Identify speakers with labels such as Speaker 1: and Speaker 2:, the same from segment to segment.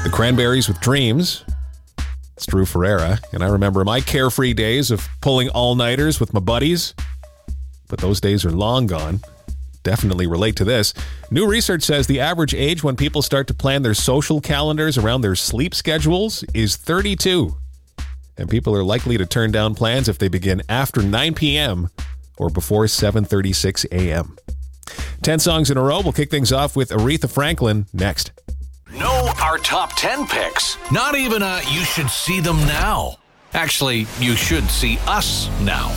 Speaker 1: The Cranberries with Dreams. It's Drew Ferreira, and I remember my carefree days of pulling all-nighters with my buddies, but those days are long gone. Definitely relate to this. New research says the average age when people start to plan their social calendars around their sleep schedules is 32, and people are likely to turn down plans if they begin after 9 p.m. or before 7:36 a.m. 10 songs in a row. We'll kick things off with Aretha Franklin next.
Speaker 2: Know our top 10 picks. Not even you should see them now. Actually, you should see us now.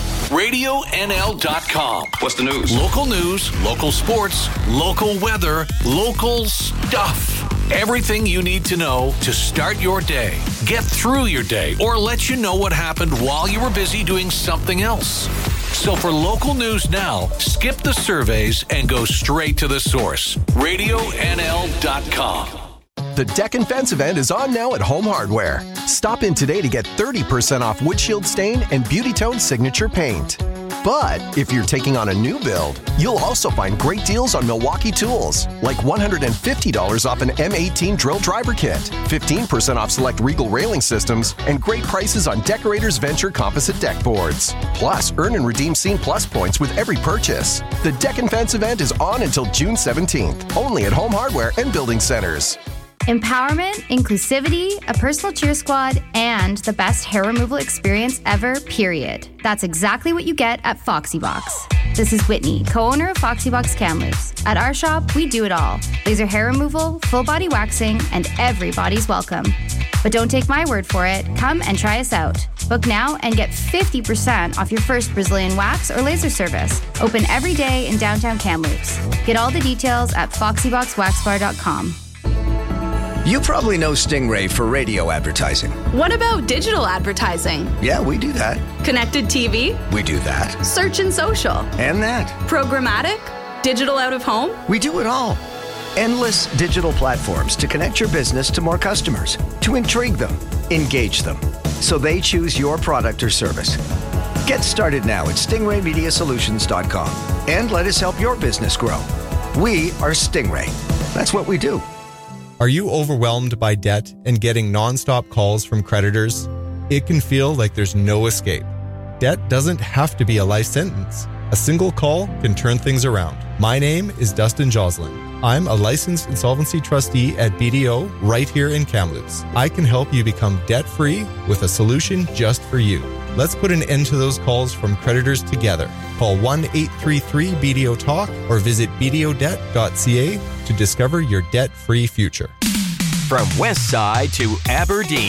Speaker 2: RadioNL.com.
Speaker 3: What's the news?
Speaker 2: Local news, local sports, local weather, local stuff. Everything you need to know to start your day, get through your day, or let you know what happened while you were busy doing something else. So for local news now, skip the surveys and go straight to the source. RadioNL.com.
Speaker 4: The Deck and Fence event is on now at Home Hardware. Stop in today to get 30% off Windshield Stain and Beauty Tone Signature Paint. But if you're taking on a new build, you'll also find great deals on Milwaukee tools, like $150 off an M18 drill driver kit, 15% off select Regal railing systems, and great prices on Decorators Venture composite deck boards. Plus, earn and redeem Scene Plus points with every purchase. The Deck and Fence event is on until June 17th, only at Home Hardware and Building Centers.
Speaker 5: Empowerment, inclusivity, a personal cheer squad, and the best hair removal experience ever, period. That's exactly what you get at Foxy Box. This is Whitney, co-owner of Foxy Box Kamloops. At our shop, we do it all. Laser hair removal, full body waxing, and everybody's welcome. But don't take my word for it. Come and try us out. Book now and get 50% off your first Brazilian wax or laser service. Open every day in downtown Kamloops. Get all the details at foxyboxwaxbar.com.
Speaker 6: You probably know Stingray for radio advertising.
Speaker 7: What about digital advertising?
Speaker 6: Yeah, we do that.
Speaker 7: Connected TV?
Speaker 6: We do that.
Speaker 7: Search and social?
Speaker 6: And that.
Speaker 7: Programmatic? Digital out of home?
Speaker 6: We do it all. Endless digital platforms to connect your business to more customers, to intrigue them, engage them, so they choose your product or service. Get started now at stingraymediasolutions.com and let us help your business grow. We are Stingray. That's what we do.
Speaker 8: Are you overwhelmed by debt and getting nonstop calls from creditors? It can feel like there's no escape. Debt doesn't have to be a life sentence. A single call can turn things around. My name is Dustin Joslin. I'm a licensed insolvency trustee at BDO right here in Kamloops. I can help you become debt-free with a solution just for you. Let's put an end to those calls from creditors together. Call 1-833-BDO-TALK or visit bdodebt.ca to discover your debt-free future.
Speaker 9: From West Side to Aberdeen.